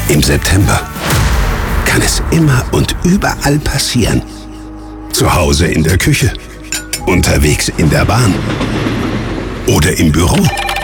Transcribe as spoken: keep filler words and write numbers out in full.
Im September kann es immer und überall passieren. Zu Hause in der Küche, unterwegs in der Bahn oder im Büro.